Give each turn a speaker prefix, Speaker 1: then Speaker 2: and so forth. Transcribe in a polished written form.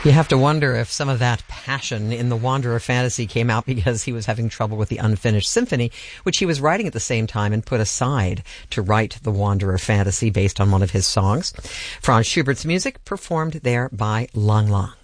Speaker 1: You have to wonder if some of that passion in the Wanderer Fantasy came out because he was having trouble with the unfinished symphony, which he was writing at the same time and put aside to write the Wanderer Fantasy based on one of his songs. Franz Schubert's music performed there by Lang Lang.